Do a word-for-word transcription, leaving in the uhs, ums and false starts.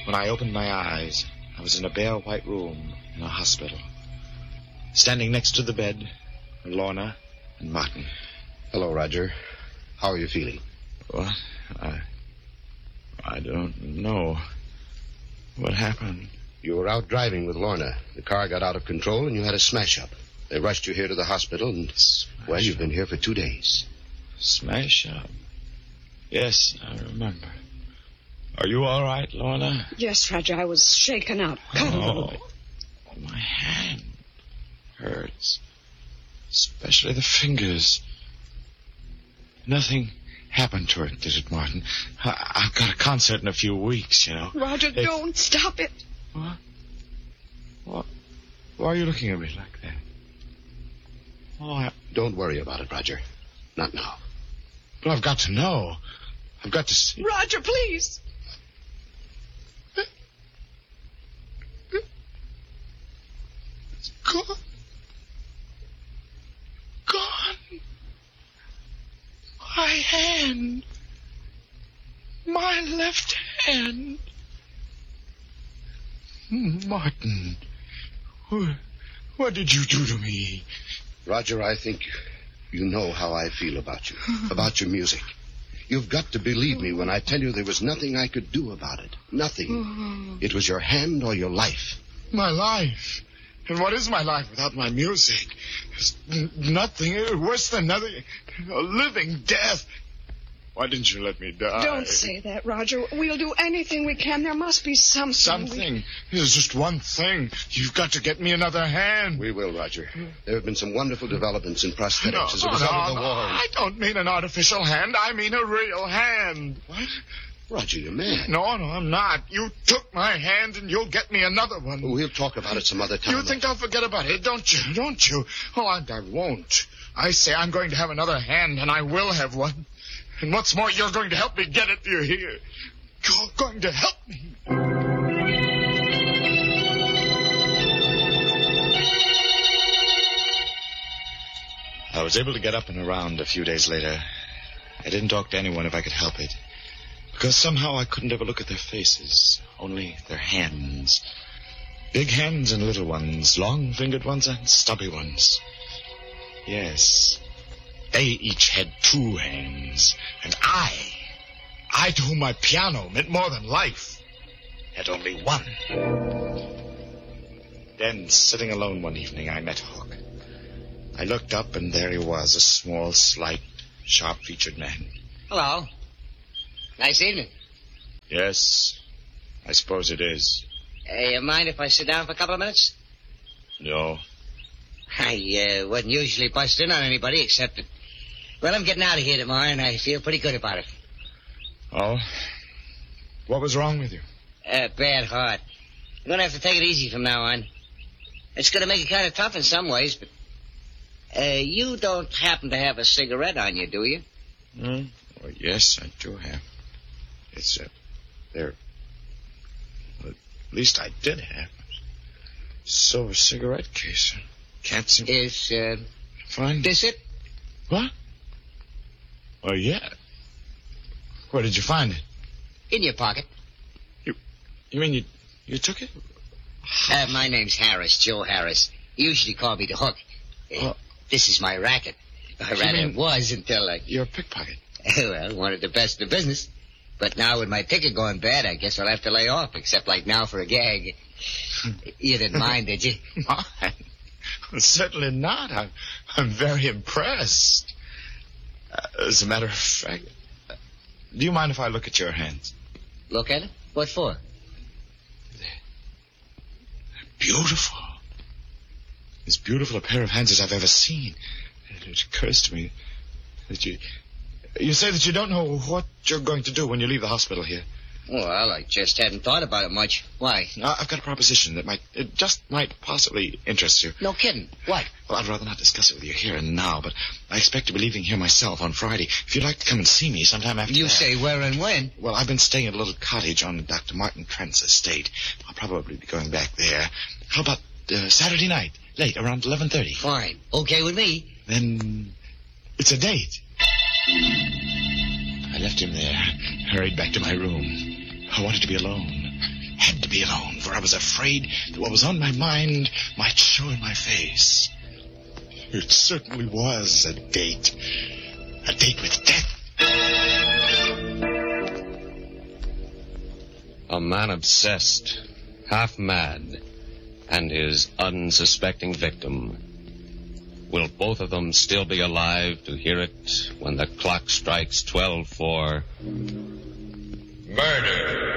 When I opened my eyes, I was in a bare white room in a hospital. Standing next to the bed were Lorna and Martin. Hello, Roger. How are you feeling? What? I... I don't know. What happened? You were out driving with Lorna. The car got out of control and you had a smash-up. They rushed you here to the hospital and, smash well, you've up. been here for two days. Smash-up? Yes, I remember. Are you all right, Lorna? Yes, Roger. I was shaken up. Cut oh, a little bit. My hand hurts. Especially the fingers. Nothing happened to it, did it, Martin? I- I've got a concert in a few weeks, you know. Roger, it... don't stop it. What? What? Why are you looking at me like that? Oh, I... Don't worry about it, Roger. Not now. But I've got to know. I've got to see. Roger, please. It's gone. Gone. My hand. My left hand. Martin. What, what did you do to me? Roger, I think you know how I feel about you. About your music. You've got to believe me when I tell you there was nothing I could do about it. Nothing. It was your hand or your life. My life? And what is my life without my music? It's n- nothing. Worse than nothing. A living death. Why didn't you let me die? Don't say that, Roger. We'll do anything we can. There must be something. Something? We... There's just one thing. You've got to get me another hand. We will, Roger. There have been some wonderful developments in prosthetics no, as a result no, of the no, war. I don't mean an artificial hand. I mean a real hand. What? Roger, you're mad. No, no, I'm not. You took my hand and you'll get me another one. We'll talk about it some other time. You think I'll forget about it, don't you? Don't you? Oh, I, I won't. I say I'm going to have another hand, and I will have one. And what's more, you're going to help me get it, you hear? You're going to help me. I was able to get up and around a few days later. I didn't talk to anyone if I could help it. Because somehow I couldn't ever look at their faces. Only their hands. Big hands and little ones. Long-fingered ones and stubby ones. Yes. They each had two hands. And I, I to whom my piano meant more than life, had only one. Then, sitting alone one evening, I met Hook. I looked up, and there he was, a small, slight, sharp-featured man. Hello. Nice evening. Yes, I suppose it is. Uh, you mind if I sit down for a couple of minutes? No. I uh, wouldn't usually bust in on anybody except that... Well, I'm getting out of here tomorrow, and I feel pretty good about it. Oh? What was wrong with you? Uh, bad heart. I'm going to have to take it easy from now on. It's going to make it kind of tough in some ways, but... Uh, you don't happen to have a cigarette on you, do you? Hmm? Well, yes, I do have. It's, uh, there. Well, at least I did have. Silver cigarette case. Can't seem... Is, uh... Find... this it? What? Well, yeah. Where did you find it? In your pocket. You you mean you you took it? Uh, my name's Harris, Joe Harris. You usually call me the Hook. Uh, uh, this is my racket. Or rather, mean it was until I... Your pickpocket. Well, wanted the best in the business. But now with my ticket going bad, I guess I'll have to lay off, except like now for a gag. You didn't mind, did you? Mind? Well, certainly not. I'm, I'm very impressed. Uh, as a matter of fact, uh, do you mind if I look at your hands? Look at it? What for? They're, they're beautiful. As beautiful a pair of hands as I've ever seen. It occurs to me that you... You say that you don't know what you're going to do when you leave the hospital here. Well, I just hadn't thought about it much. Why? Uh, I've got a proposition that might, it just might possibly interest you. No kidding. What? Well, I'd rather not discuss it with you here and now, but I expect to be leaving here myself on Friday. If you'd like to come and see me sometime after You that. say where and when? Well, I've been staying at a little cottage on Doctor Martin Trent's estate. I'll probably be going back there. How about uh, Saturday night, late, around eleven thirty? Fine. Okay with me. Then it's a date. I left him there, hurried back to my room. I wanted to be alone, to be alone, for I was afraid that what was on my mind might show in my face. It certainly was a date. A date with death. A man obsessed, half mad, and his unsuspecting victim. Will both of them still be alive to hear it when the clock strikes twelve for... Murder